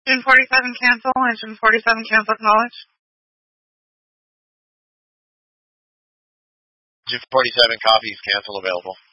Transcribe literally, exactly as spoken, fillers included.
June forty-seven cancel and June forty-seven cancel acknowledge. June forty-seven copies cancel available.